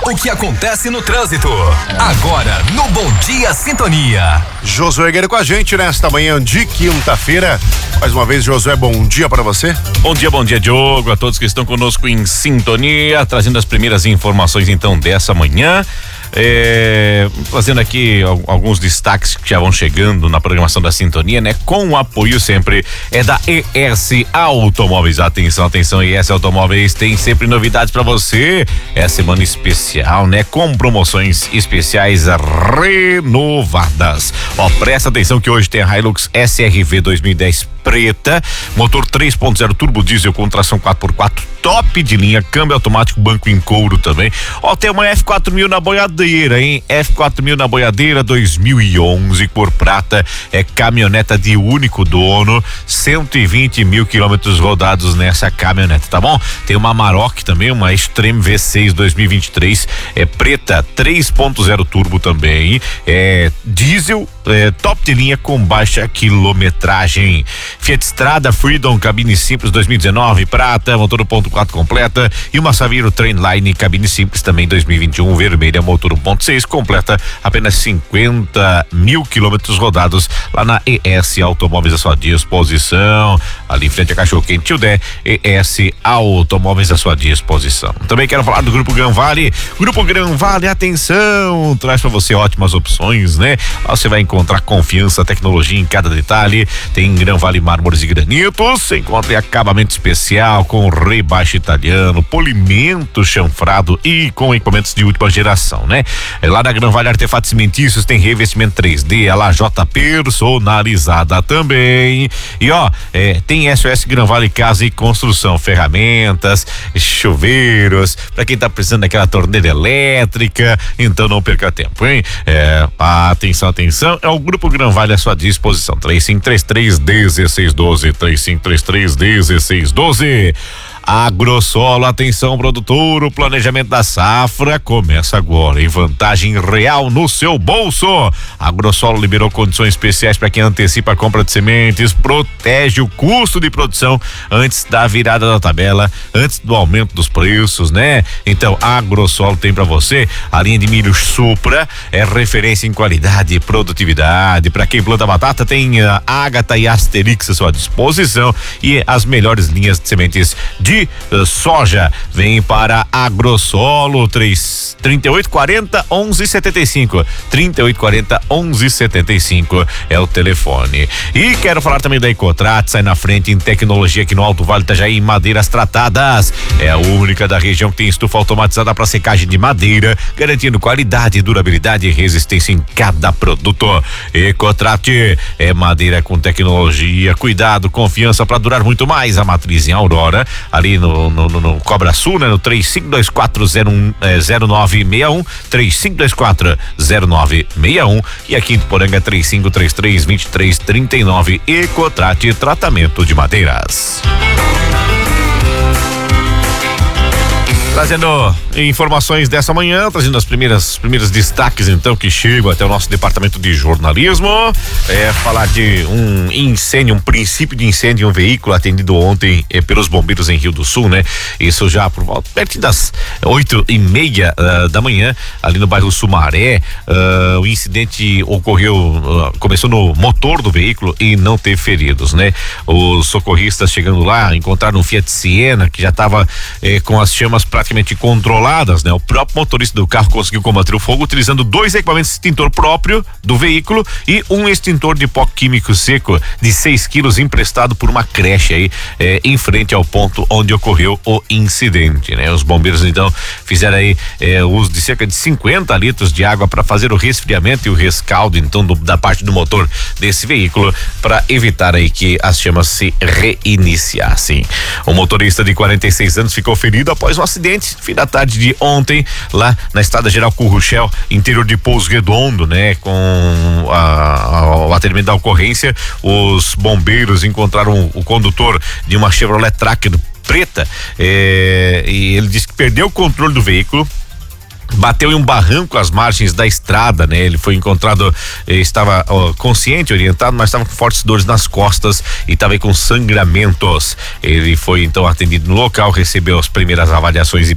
O que acontece no trânsito, agora no Bom Dia Sintonia. Josué Guerreiro com a gente nesta manhã de quinta-feira. Mais uma vez, Josué, bom dia para você. Bom dia, Diogo, a todos que estão conosco em sintonia, trazendo as primeiras informações então dessa manhã. Fazendo aqui alguns destaques que já vão chegando na programação da sintonia, né? Com o apoio sempre da ES Automóveis. Atenção, ES Automóveis tem sempre novidades para você. É semana especial, né? Com promoções especiais renovadas. Presta atenção que hoje tem a Hilux SRV 2010 preta, motor 3.0 turbo diesel com tração 4x4, top de linha, câmbio automático, banco em couro também. Tem uma F4000 na boiadeira, hein? F4000 na boiadeira 2011, cor prata, caminhoneta de único dono, 120 mil quilômetros rodados nessa caminhoneta, tá bom? Tem uma Amarok também, uma Extreme V6 2023, preta, 3.0 turbo também, diesel, top de linha com baixa quilometragem. Fiat Strada Freedom, cabine simples 2019, prata, motor 1.4 completa, e uma Saveiro Trendline, cabine simples também 2021, vermelha, motor 1.6 completa, apenas 50 mil quilômetros rodados lá na ES Automóveis à sua disposição, ali em frente a Cachorro Quente Tildé, ES Automóveis à sua disposição. Também quero falar do Grupo Gran Vale. Grupo Gran Vale, atenção, traz para você ótimas opções, né? Você vai encontrar confiança, tecnologia em cada detalhe. Tem Gran Vale mármores e granitos, você encontra acabamento especial com rebaixo italiano, polimento chanfrado e com equipamentos de última geração, né? Lá na Gran Vale Artefatos Cimentícios tem revestimento 3D, a lajota personalizada também. E tem SOS Gran Vale Casa e Construção, ferramentas, chuveiros, para quem tá precisando daquela torneira elétrica, então não perca tempo, hein? Atenção, é o Grupo Gran Vale à sua disposição, 3533-1612, 3533-1612. Agrosolo, atenção produtor, o planejamento da safra começa agora, em vantagem real no seu bolso. Agrosolo liberou condições especiais para quem antecipa a compra de sementes, protege o custo de produção antes da virada da tabela, antes do aumento dos preços, né? Então, a Agrosolo tem para você a linha de milho Supra, referência em qualidade e produtividade. Para quem planta batata, tem a Ágata e Asterix à sua disposição, e as melhores linhas de sementes de soja vem para Agrosolo. 3840 1175, 3840 1175 é o telefone. E quero falar também da Ecotrat, sai na frente em tecnologia aqui no Alto Vale Itajaí, em madeiras tratadas. É a única da região que tem estufa automatizada para secagem de madeira, garantindo qualidade, durabilidade e resistência em cada produto. Ecotrat é madeira com tecnologia, cuidado, confiança para durar muito mais. A matriz em Aurora, ali no Cobra Sul, né? No 35240961, 35240961, e aqui em Poranga 3533-2339. Ecotrat, tratamento de madeiras. Trazendo informações dessa manhã, trazendo os primeiros destaques então que chegam até o nosso departamento de jornalismo. Falar de um incêndio, um princípio de incêndio em um veículo atendido ontem pelos bombeiros em Rio do Sul, né? Isso já por volta perto das 8:30 da manhã, ali no bairro Sumaré. O incidente começou no motor do veículo e não teve feridos, né? Os socorristas chegando lá encontraram um Fiat Siena que já estava com as chamas praticamente controladas, né? O próprio motorista do carro conseguiu combater o fogo utilizando 2 equipamentos de extintor próprio do veículo e um extintor de pó químico seco de 6 quilos emprestado por uma creche aí em frente ao ponto onde ocorreu o incidente, né? Os bombeiros então fizeram aí uso de cerca de 50 litros de água para fazer o resfriamento e o rescaldo então da parte do motor desse veículo para evitar aí que as chamas se reiniciassem. O motorista de 46 anos ficou ferido após um acidente fim da tarde de ontem, lá na Estrada Geral Curruchel, interior de Pouso Redondo, né? Com o atendimento da ocorrência, os bombeiros encontraram o condutor de uma Chevrolet Tracker preta, e ele disse que perdeu o controle do veículo, bateu em um barranco às margens da estrada, né? Ele foi encontrado, estava consciente, orientado, mas estava com fortes dores nas costas e estava com sangramentos. Ele foi então atendido no local, recebeu as primeiras avaliações e